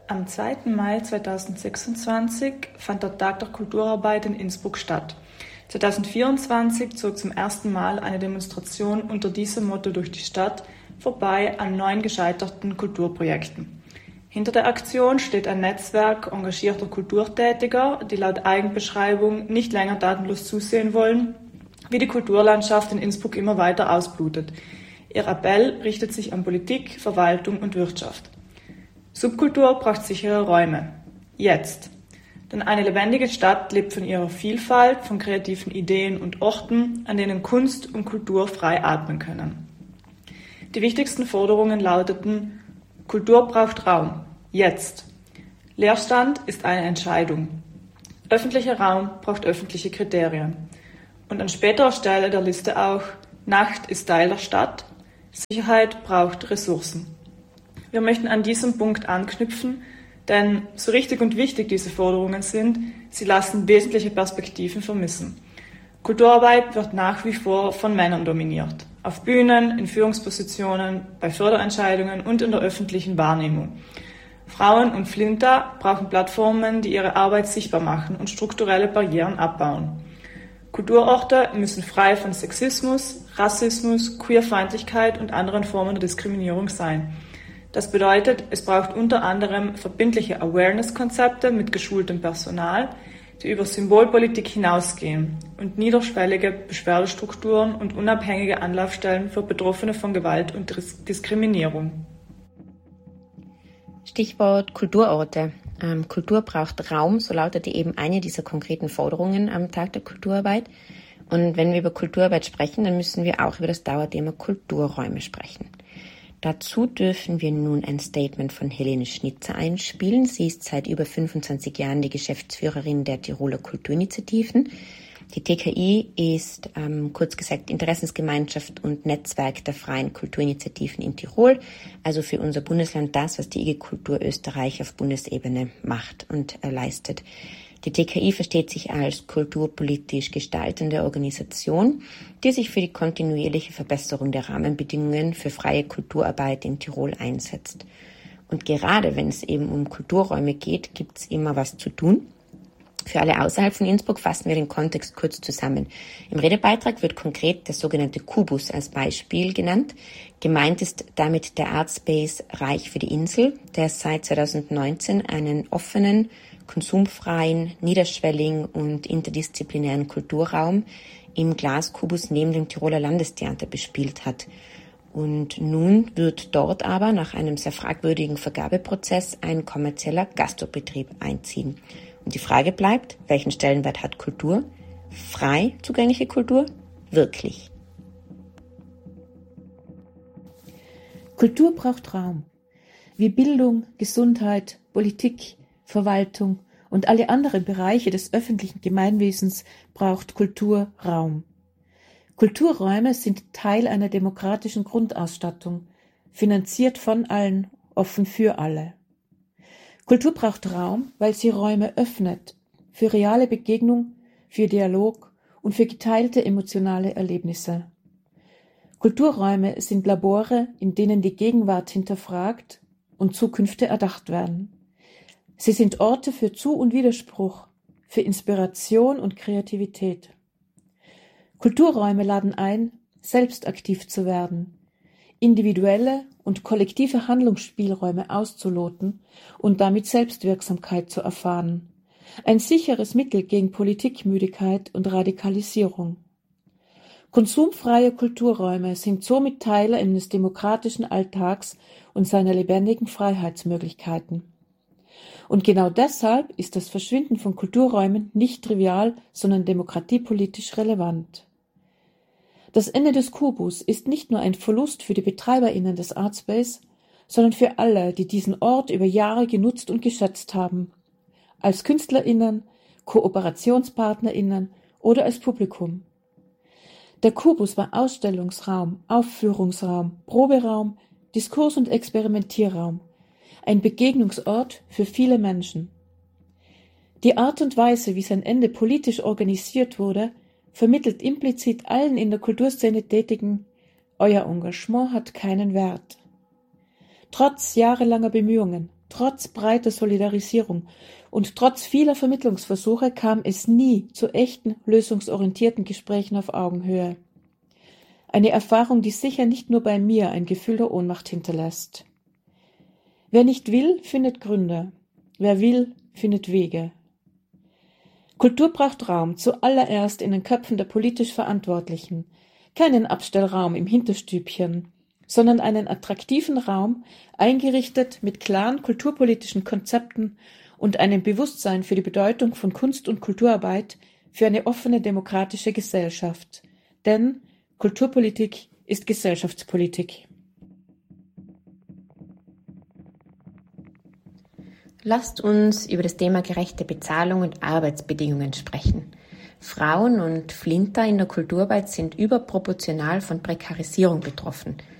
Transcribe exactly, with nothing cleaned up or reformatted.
Am zweiten Mai zweitausendsechsundzwanzig fand der Tag der Kulturarbeit in Innsbruck statt. zweitausendvierundzwanzig zog zum ersten Mal eine Demonstration unter diesem Motto durch die Stadt, vorbei an neun gescheiterten Kulturprojekten. Hinter der Aktion steht ein Netzwerk engagierter Kulturtätiger, die laut Eigenbeschreibung nicht länger tatenlos zusehen wollen, wie die Kulturlandschaft in Innsbruck immer weiter ausblutet. Ihr Appell richtet sich an Politik, Verwaltung und Wirtschaft. Subkultur braucht sichere Räume. Jetzt. Denn eine lebendige Stadt lebt von ihrer Vielfalt, von kreativen Ideen und Orten, an denen Kunst und Kultur frei atmen können. Die wichtigsten Forderungen lauteten: Kultur braucht Raum. Jetzt. Leerstand ist eine Entscheidung. Öffentlicher Raum braucht öffentliche Kriterien. Und an späterer Stelle der Liste auch: Nacht ist Teil der Stadt. Sicherheit braucht Ressourcen. Wir möchten an diesem Punkt anknüpfen, denn so richtig und wichtig diese Forderungen sind, sie lassen wesentliche Perspektiven vermissen. Kulturarbeit wird nach wie vor von Männern dominiert. Auf Bühnen, in Führungspositionen, bei Förderentscheidungen und in der öffentlichen Wahrnehmung. Frauen und Flinter brauchen Plattformen, die ihre Arbeit sichtbar machen und strukturelle Barrieren abbauen. Kulturorte müssen frei von Sexismus, Rassismus, Queerfeindlichkeit und anderen Formen der Diskriminierung sein. Das bedeutet, es braucht unter anderem verbindliche Awareness-Konzepte mit geschultem Personal, die über Symbolpolitik hinausgehen und niederschwellige Beschwerdestrukturen und unabhängige Anlaufstellen für Betroffene von Gewalt und Diskriminierung. Stichwort Kulturorte. Ähm, Kultur braucht Raum, so lautete eben eine dieser konkreten Forderungen am Tag der Kulturarbeit. Und wenn wir über Kulturarbeit sprechen, dann müssen wir auch über das Dauerthema Kulturräume sprechen. Dazu dürfen wir nun ein Statement von Helene Schnitzer einspielen. Sie ist seit über fünfundzwanzig Jahren die Geschäftsführerin der Tiroler Kulturinitiativen. Die T K I ist ähm, kurz gesagt Interessensgemeinschaft und Netzwerk der freien Kulturinitiativen in Tirol, also für unser Bundesland das, was die I G Kultur Österreich auf Bundesebene macht und äh, leistet. Die T K I versteht sich als kulturpolitisch gestaltende Organisation, die sich für die kontinuierliche Verbesserung der Rahmenbedingungen für freie Kulturarbeit in Tirol einsetzt. Und gerade wenn es eben um Kulturräume geht, gibt es immer was zu tun. Für alle außerhalb von Innsbruck fassen wir den Kontext kurz zusammen. Im Redebeitrag wird konkret der sogenannte Kubus als Beispiel genannt. Gemeint ist damit der Artspace Reich für die Insel, der seit zweitausendneunzehn einen offenen, konsumfreien, niederschwelligen und interdisziplinären Kulturraum im Glaskubus neben dem Tiroler Landestheater bespielt hat. Und nun wird dort aber nach einem sehr fragwürdigen Vergabeprozess ein kommerzieller Gastrobetrieb einziehen. Und die Frage bleibt, welchen Stellenwert hat Kultur? Frei zugängliche Kultur? Wirklich? Kultur braucht Raum. Wie Bildung, Gesundheit, Politik, Verwaltung und alle anderen Bereiche des öffentlichen Gemeinwesens braucht Kultur Raum. Kulturräume sind Teil einer demokratischen Grundausstattung, finanziert von allen, offen für alle. Kultur braucht Raum, weil sie Räume öffnet, für reale Begegnung, für Dialog und für geteilte emotionale Erlebnisse. Kulturräume sind Labore, in denen die Gegenwart hinterfragt und Zukünfte erdacht werden. Sie sind Orte für Zu- und Widerspruch, für Inspiration und Kreativität. Kulturräume laden ein, selbst aktiv zu werden, individuelle und kollektive Handlungsspielräume auszuloten und damit Selbstwirksamkeit zu erfahren. Ein sicheres Mittel gegen Politikmüdigkeit und Radikalisierung. Konsumfreie Kulturräume sind somit Teil eines demokratischen Alltags und seiner lebendigen Freiheitsmöglichkeiten. Und genau deshalb ist das Verschwinden von Kulturräumen nicht trivial, sondern demokratiepolitisch relevant. Das Ende des Kubus ist nicht nur ein Verlust für die BetreiberInnen des Artspace, sondern für alle, die diesen Ort über Jahre genutzt und geschätzt haben. Als KünstlerInnen, KooperationspartnerInnen oder als Publikum. Der Kubus war Ausstellungsraum, Aufführungsraum, Proberaum, Diskurs- und Experimentierraum. Ein Begegnungsort für viele Menschen. Die Art und Weise, wie sein Ende politisch organisiert wurde, vermittelt implizit allen in der Kulturszene Tätigen, euer Engagement hat keinen Wert. Trotz jahrelanger Bemühungen, Trotz breiter Solidarisierung und trotz vieler Vermittlungsversuche kam es nie zu echten, lösungsorientierten Gesprächen auf Augenhöhe. Eine Erfahrung, die sicher nicht nur bei mir ein Gefühl der Ohnmacht hinterlässt. Wer nicht will, findet Gründe. Wer will, findet Wege. Kultur braucht Raum, zuallererst in den Köpfen der politisch Verantwortlichen. Keinen Abstellraum im Hinterstübchen, sondern einen attraktiven Raum, eingerichtet mit klaren kulturpolitischen Konzepten und einem Bewusstsein für die Bedeutung von Kunst- und Kulturarbeit für eine offene demokratische Gesellschaft. Denn Kulturpolitik ist Gesellschaftspolitik. Lasst uns über das Thema gerechte Bezahlung und Arbeitsbedingungen sprechen. Frauen und Flinter in der Kulturarbeit sind überproportional von Prekarisierung betroffen.